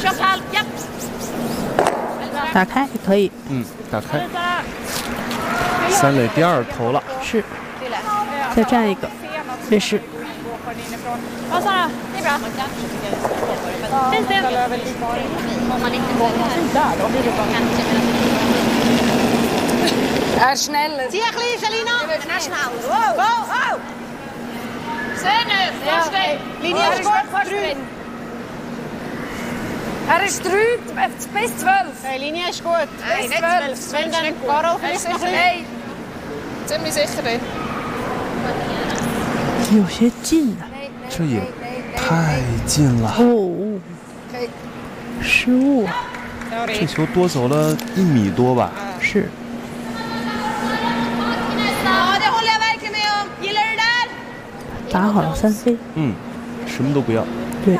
打开也可以。 打开。3垒第2投了。 是。再站一个，瑞士。 Är snäll. Sia Lisa Lina. Den är snäll. Go, go. Se nu, först Linjen skott. Här är stryk spets 12. Linjen skott. Nej, nicht 12. Wenn dann Karo ist noch Nej. Ziemlich sicher drin. 有些近啊。 这也太近了。 哦，失误啊。 这球多走了1米多吧？ 是。打好了3飞。 什么都不要。 对。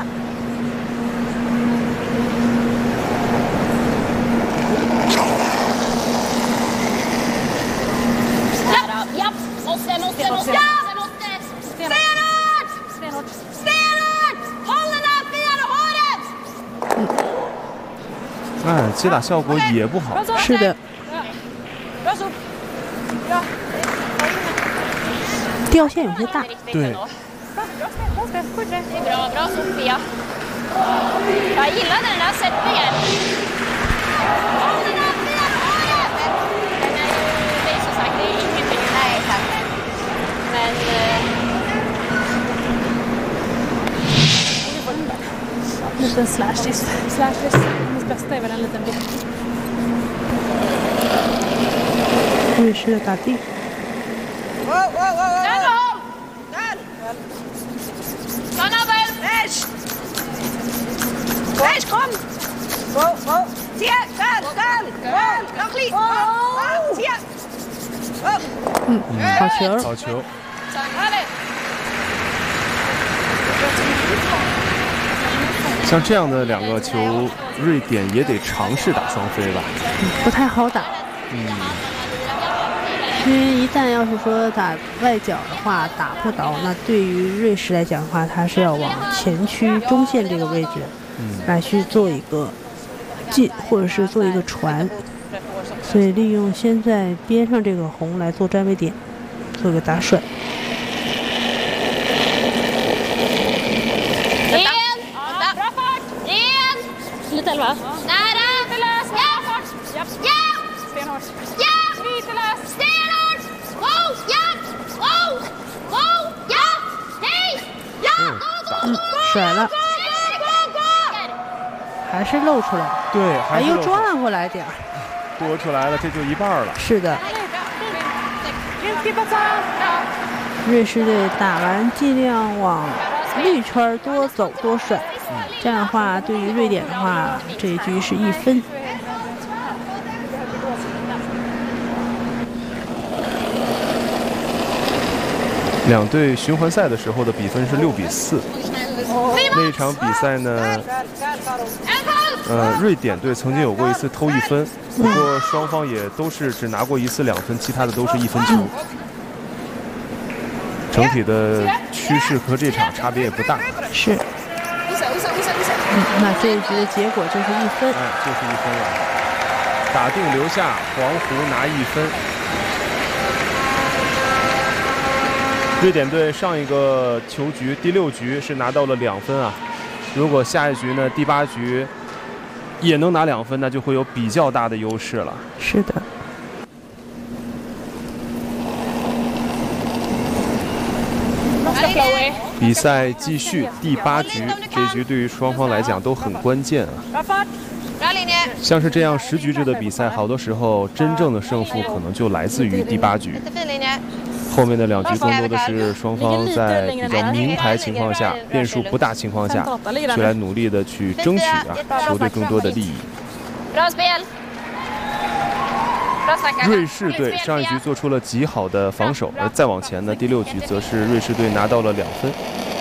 接打效果也不好。 是的。掉线有些大。 对。 Bra Sofia. Jag gillade den där sättningen. Det är som sagt, det är ingenting. Nej, tack. Men... En liten slashes. Slashes, hennes bästa är väl en liten bit. 瑞士的打地。 Wees, kom! Go, go! Sia, gaan, gaan! Go! Nog lief! Sia! 好球！ 好球！像这样的2个球，瑞典也得尝试打双飞吧？ 不太好打。因为一旦要是说打外角的话打不倒，那对于瑞士来讲的话，它是要往前区中线这个位置，来去做一个进，或者是做一个传，所以利用先在边上这个红来做站位点，做一个打甩。甩了，还是露出来， 对，还是又转过来点儿， 多出来了，这就1半了。 是的，瑞士队打完尽量往绿圈多走多甩，这样的话对于瑞典的话，这一局是1分。 2队循环赛的时候的比分是6比4。那一场比赛呢，瑞典队曾经有过1次偷1分，不过双方也都是只拿过1次2分，其他的都是1分球。整体的趋势和这场差别也不大。 是。那这一局的结果就是1分。 就是1分了。打定留下，黄湖拿1分。瑞典队上一个球局第6局是拿到了2分啊，如果下一局呢第8局也能拿2分，那就会有比较大的优势了。 是的。 比赛继续，第8局，这局对于双方来讲都很关键啊。像是这样10局制的比赛，好多时候真正的胜负可能就来自于第8局。后面的2局更多的是双方在比较明牌情况下、变数不大情况下，去来努力的去争取球队更多的利益。瑞士队上一局做出了极好的防守，而再往前呢，第6局则是瑞士队拿到了2分。